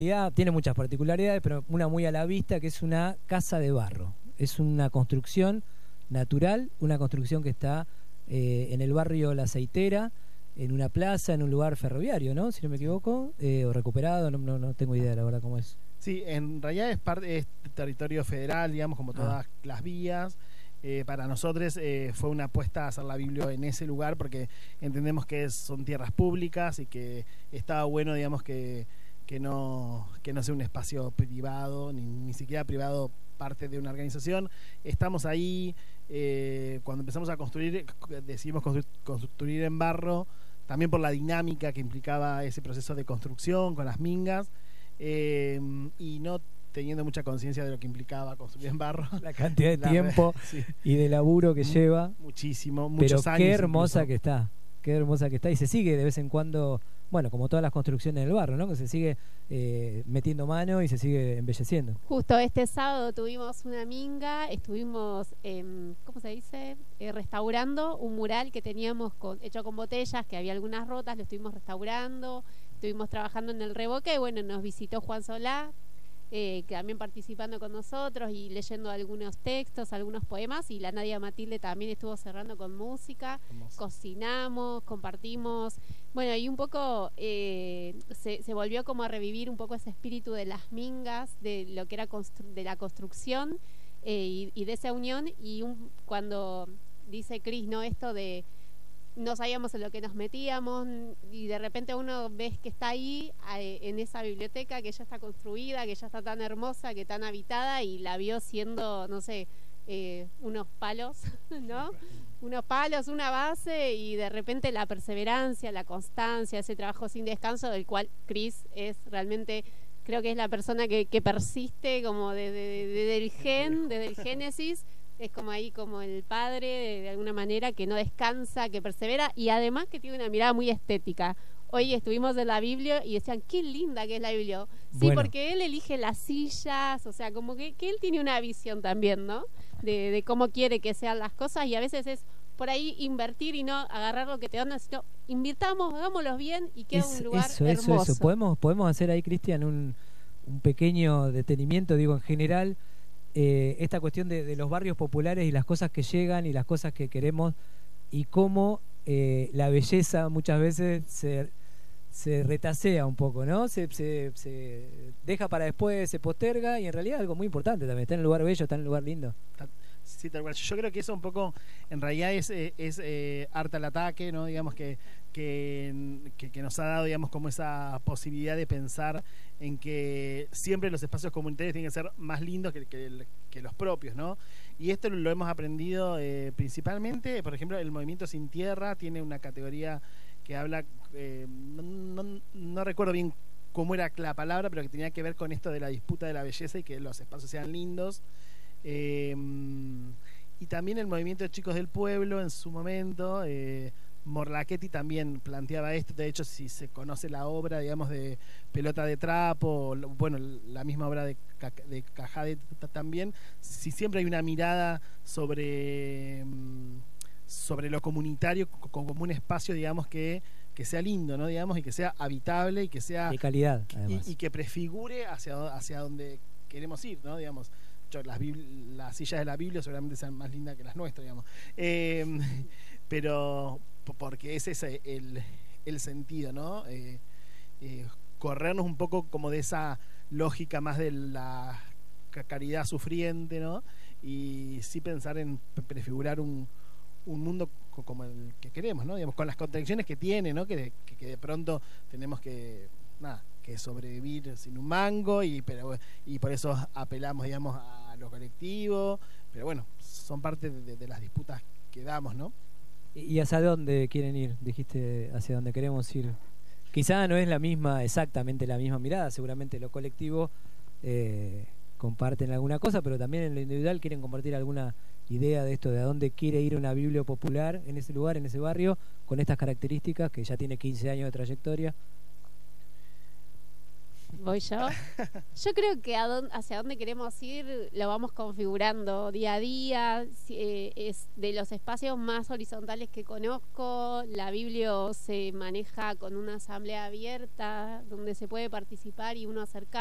tiene muchas particularidades, pero una muy a la vista, que es una casa de barro. Es una construcción natural, una construcción que está en el barrio La Aceitera, en una plaza, en un lugar ferroviario, ¿no? Si no me equivoco, o recuperado, no tengo idea, la verdad, cómo es. Sí, en realidad es territorio federal, digamos, como todas las vías. Para nosotros fue una apuesta a hacer la Biblia en ese lugar porque entendemos que son tierras públicas y que estaba bueno, digamos, que no sea un espacio privado, ni siquiera privado parte de una organización. Estamos ahí, cuando empezamos a construir, decidimos construir en barro, también por la dinámica que implicaba ese proceso de construcción con las mingas, y no teniendo mucha conciencia de lo que implicaba construir en barro. La cantidad de tiempo sí. Y de laburo que lleva. Muchísimo, muchos años. Pero qué hermosa que está. Qué hermosa que está. Y se sigue de vez en cuando, bueno, como todas las construcciones del barrio, ¿no? Que se sigue metiendo mano y se sigue embelleciendo. Justo este sábado tuvimos una minga, estuvimos, ¿cómo se dice? Restaurando un mural que teníamos hecho con botellas, que había algunas rotas, lo estuvimos restaurando, estuvimos trabajando en el revoque, y bueno, nos visitó Juan Solá, que también participando con nosotros y leyendo algunos textos, algunos poemas, y la Nadia Matilde también estuvo cerrando con música. Hermoso. Cocinamos, compartimos, bueno, y un poco se volvió como a revivir un poco ese espíritu de las mingas, de lo que era de la construcción, y de esa unión, y cuando dice Cris, ¿no? Esto de no sabíamos en lo que nos metíamos, y de repente uno ves que está ahí en esa biblioteca que ya está construida, que ya está tan hermosa, que tan habitada, y la vio siendo, no sé, unos palos, ¿no? Unos palos, una base, y de repente la perseverancia, la constancia, ese trabajo sin descanso, del cual Cris es realmente, creo que es la persona que persiste como desde el génesis. Es como ahí, como el padre, de alguna manera, que no descansa, que persevera, y además que tiene una mirada muy estética. Hoy estuvimos en la Biblia y decían, qué linda que es la Biblia. Sí, bueno, porque él elige las sillas, o sea, como que él tiene una visión también, ¿no? De cómo quiere que sean las cosas, y a veces es por ahí invertir y no agarrar lo que te dan, sino invirtamos, hagámoslos bien y queda un lugar hermoso. Podemos hacer ahí, Cristian, un pequeño detenimiento, digo, en general. Esta cuestión de los barrios populares y las cosas que llegan y las cosas que queremos, y cómo la belleza muchas veces se retasea un poco, ¿no? Se deja para después, se posterga, y en realidad algo muy importante también, está en el lugar bello, está en el lugar lindo. Sí, tal cual. Yo creo que eso un poco, en realidad es arte al ataque, ¿no? Digamos que nos ha dado, digamos, como esa posibilidad de pensar en que siempre los espacios comunitarios tienen que ser más lindos que los propios, ¿no? Y esto lo hemos aprendido principalmente, por ejemplo, el Movimiento Sin Tierra tiene una categoría que habla, no recuerdo bien cómo era la palabra, pero que tenía que ver con esto de la disputa de la belleza y que los espacios sean lindos. Y también el movimiento de Chicos del Pueblo en su momento, Morlachetti también planteaba esto. De hecho, si se conoce la obra, digamos, de Pelota de Trapo, bueno, la misma obra de Cajade también, si siempre hay una mirada sobre lo comunitario como un espacio, digamos, que sea lindo, ¿no? Digamos, y que sea habitable y que sea de calidad, además, y que prefigure hacia donde queremos ir, ¿no? Digamos, las sillas de la Biblia seguramente sean más lindas que las nuestras, digamos, pero porque ese es el sentido, ¿no? Corrernos un poco como de esa lógica más de la caridad sufriente, ¿no? Y sí pensar en prefigurar un mundo como el que queremos, ¿no? Digamos, con las contradicciones que tiene, ¿no? Que de pronto tenemos que sobrevivir sin un mango, y por eso apelamos, digamos, a lo colectivo, pero bueno, son parte de las disputas que damos, ¿no? ¿Y hacia dónde quieren ir? Dijiste hacia dónde queremos ir. Quizá no es exactamente la misma mirada, seguramente lo colectivo comparten alguna cosa, pero también en lo individual quieren compartir alguna idea de esto, de a dónde quiere ir una Biblia popular en ese lugar, en ese barrio, con estas características, que ya tiene 15 años de trayectoria. Voy yo. Yo creo que hacia dónde queremos ir lo vamos configurando día a día. Es de los espacios más horizontales que conozco. La Biblio se maneja con una asamblea abierta donde se puede participar y uno acercar.